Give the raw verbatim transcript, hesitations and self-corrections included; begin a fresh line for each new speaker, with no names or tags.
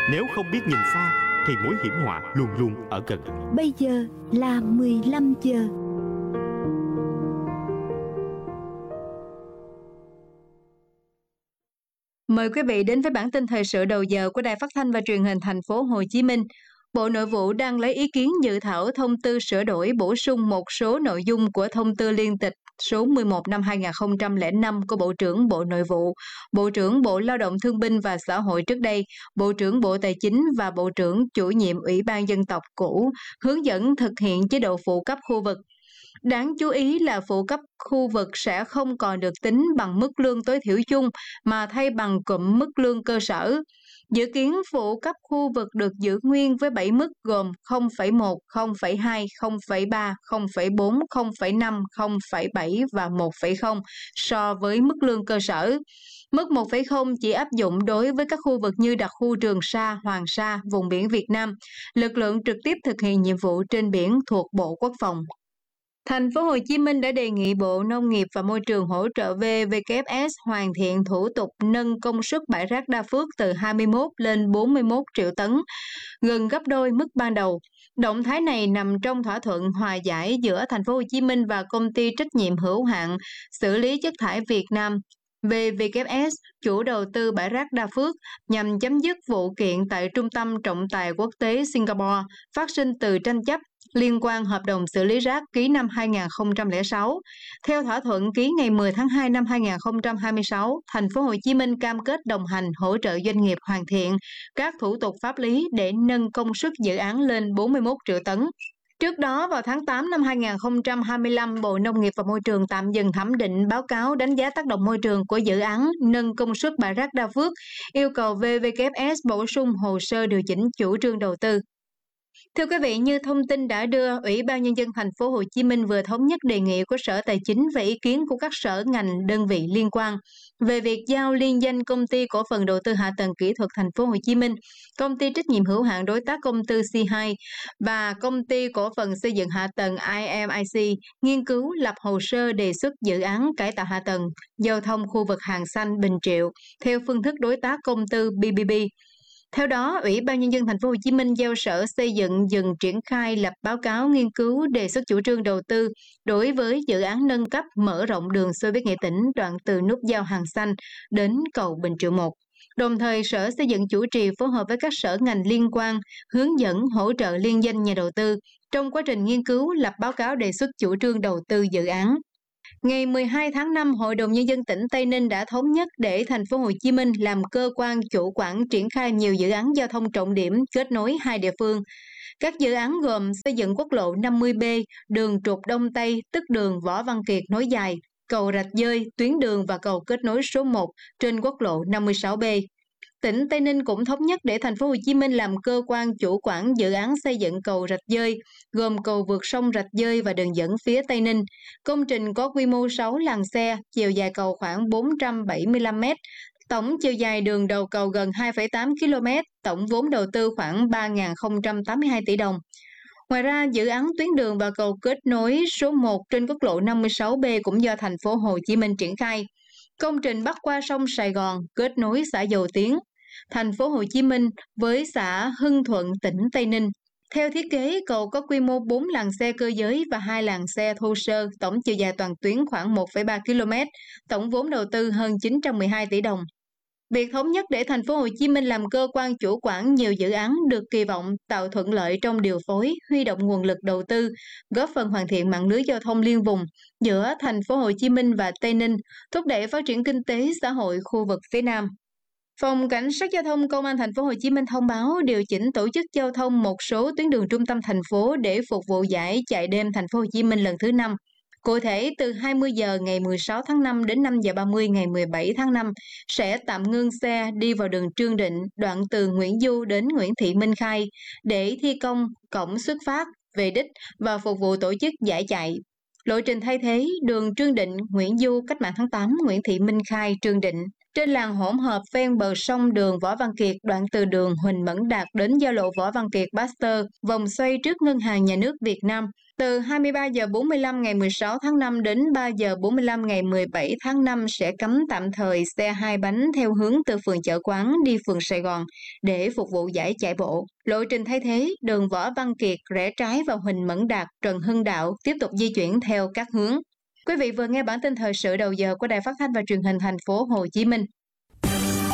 Nếu không biết nhìn xa thì mối hiểm họa luôn luôn ở gần.
Bây giờ là mười lăm giờ.
Mời quý vị đến với bản tin thời sự đầu giờ của Đài Phát thanh và Truyền hình Thành phố Hồ Chí Minh. Bộ Nội vụ đang lấy ý kiến dự thảo thông tư sửa đổi bổ sung một số nội dung của thông tư liên tịch số mười một năm hai nghìn không trăm lẻ năm của Bộ trưởng Bộ Nội vụ, Bộ trưởng Bộ Lao động Thương binh và Xã hội trước đây, Bộ trưởng Bộ Tài chính và Bộ trưởng chủ nhiệm Ủy ban Dân tộc cũ, hướng dẫn thực hiện chế độ phụ cấp khu vực. Đáng chú ý là phụ cấp khu vực sẽ không còn được tính bằng mức lương tối thiểu chung mà thay bằng cụm mức lương cơ sở. Dự kiến phụ cấp khu vực được giữ nguyên với bảy mức gồm không phẩy một, không phẩy hai, không phẩy ba, không phẩy bốn, không phẩy năm, không phẩy bảy và một phẩy không so với mức lương cơ sở. Mức một phẩy không chỉ áp dụng đối với các khu vực như đặc khu Trường Sa, Hoàng Sa, vùng biển Việt Nam, lực lượng trực tiếp thực hiện nhiệm vụ trên biển thuộc Bộ Quốc phòng. Thành phố Hồ Chí Minh đã đề nghị Bộ Nông nghiệp và Môi trường hỗ trợ vê vê kép ét hoàn thiện thủ tục nâng công suất bãi rác Đa Phước từ hai mươi mốt lên bốn mươi mốt triệu tấn, gần gấp đôi mức ban đầu. Động thái này nằm trong thỏa thuận hòa giải giữa Thành phố Hồ Chí Minh và công ty trách nhiệm hữu hạn xử lý chất thải Việt Nam vê vê kép ét, chủ đầu tư bãi rác Đa Phước, nhằm chấm dứt vụ kiện tại Trung tâm Trọng tài Quốc tế Singapore phát sinh từ tranh chấp liên quan hợp đồng xử lý rác ký năm hai nghìn không trăm lẻ sáu. Theo thỏa thuận ký ngày mười tháng hai năm hai nghìn không trăm hai mươi sáu, Thành phố Hồ Chí Minh cam kết đồng hành hỗ trợ doanh nghiệp hoàn thiện các thủ tục pháp lý để nâng công suất dự án lên bốn mươi mốt triệu tấn. Trước đó, vào tháng tám năm hai nghìn không trăm hai mươi lăm, Bộ Nông nghiệp và Môi trường tạm dừng thẩm định báo cáo đánh giá tác động môi trường của dự án nâng công suất bãi rác Đa Phước, yêu cầu vê vê kép ét bổ sung hồ sơ điều chỉnh chủ trương đầu tư. Thưa quý vị, như thông tin đã đưa, Ủy ban Nhân dân Thành phố Hồ Chí Minh vừa thống nhất đề nghị của Sở Tài chính và ý kiến của các sở ngành đơn vị liên quan về việc giao liên danh Công ty Cổ phần Đầu tư Hạ tầng Kỹ thuật Thành phố Hồ Chí Minh, Công ty trách nhiệm hữu hạn đối tác công tư xê hai và Công ty Cổ phần Xây dựng Hạ tầng i em i xê nghiên cứu lập hồ sơ đề xuất dự án cải tạo hạ tầng giao thông khu vực Hàng Xanh Bình Triệu theo phương thức đối tác công tư pê pê pê. Theo đó, Ủy ban Nhân dân Thành phố Hồ Chí Minh giao Sở Xây dựng dừng triển khai lập báo cáo nghiên cứu đề xuất chủ trương đầu tư đối với dự án nâng cấp mở rộng đường Xô Viết Nghệ Tĩnh đoạn từ nút giao Hàng Xanh đến cầu Bình Triệu một. Đồng thời, Sở Xây dựng chủ trì phối hợp với các sở ngành liên quan hướng dẫn hỗ trợ liên danh nhà đầu tư trong quá trình nghiên cứu lập báo cáo đề xuất chủ trương đầu tư dự án. Ngày mười hai tháng năm, Hội đồng Nhân dân tỉnh Tây Ninh đã thống nhất để Thành phố Hồ Chí Minh làm cơ quan chủ quản triển khai nhiều dự án giao thông trọng điểm kết nối hai địa phương. Các dự án gồm xây dựng quốc lộ năm mươi B, đường trục Đông Tây, tức đường Võ Văn Kiệt nối dài, cầu Rạch Dơi, tuyến đường và cầu kết nối số một trên quốc lộ năm mươi sáu B. Tỉnh Tây Ninh cũng thống nhất để Thành phố Hồ Chí Minh làm cơ quan chủ quản dự án xây dựng cầu Rạch Dơi, gồm cầu vượt sông Rạch Dơi và đường dẫn phía Tây Ninh. Công trình có quy mô sáu làn xe, chiều dài cầu khoảng bốn trăm bảy mươi lăm mét, tổng chiều dài đường đầu cầu gần hai phẩy tám ki lô mét, tổng vốn đầu tư khoảng ba nghìn không trăm tám mươi hai tỷ đồng. Ngoài ra, dự án tuyến đường và cầu kết nối số một trên quốc lộ năm mươi sáu B cũng do Thành phố Hồ Chí Minh triển khai. Công trình bắc qua sông Sài Gòn kết nối xã Dầu Tiếng, Thành phố Hồ Chí Minh với xã Hưng Thuận, tỉnh Tây Ninh. Theo thiết kế, cầu có quy mô bốn làn xe cơ giới và hai làn xe thô sơ, tổng chiều dài toàn tuyến khoảng một phẩy ba ki lô mét, tổng vốn đầu tư hơn chín trăm mười hai tỷ đồng. Việc thống nhất để Thành phố Hồ Chí Minh làm cơ quan chủ quản nhiều dự án được kỳ vọng tạo thuận lợi trong điều phối, huy động nguồn lực đầu tư, góp phần hoàn thiện mạng lưới giao thông liên vùng giữa Thành phố Hồ Chí Minh và Tây Ninh, thúc đẩy phát triển kinh tế xã hội khu vực phía Nam. Phòng Cảnh sát Giao thông Công an Thành phố Hồ Chí Minh thông báo điều chỉnh tổ chức giao thông một số tuyến đường trung tâm thành phố để phục vụ giải chạy đêm Thành phố Hồ Chí Minh lần thứ năm. Cụ thể, từ hai mươi giờ ngày mười sáu tháng năm đến năm giờ ba mươi ngày mười bảy tháng năm sẽ tạm ngưng xe đi vào đường Trương Định, đoạn từ Nguyễn Du đến Nguyễn Thị Minh Khai để thi công cổng xuất phát, về đích và phục vụ tổ chức giải chạy. Lộ trình thay thế đường Trương Định, Nguyễn Du, Cách mạng tháng tám, Nguyễn Thị Minh Khai, Trương Định Trên làn hỗn hợp ven bờ sông đường Võ Văn Kiệt, đoạn từ đường Huỳnh Mẫn Đạt đến giao lộ Võ Văn Kiệt Pasteur, vòng xoay trước Ngân hàng Nhà nước Việt Nam, từ hai mươi ba giờ bốn mươi lăm ngày mười sáu tháng năm đến ba giờ bốn mươi lăm ngày mười bảy tháng năm sẽ cấm tạm thời xe hai bánh theo hướng từ phường Chợ Quán đi phường Sài Gòn để phục vụ giải chạy bộ. Lộ trình thay thế, đường Võ Văn Kiệt rẽ trái vào Huỳnh Mẫn Đạt, Trần Hưng Đạo tiếp tục di chuyển theo các hướng. Quý vị vừa nghe bản tin thời sự đầu giờ của Đài Phát thanh và Truyền hình Thành phố Hồ Chí Minh.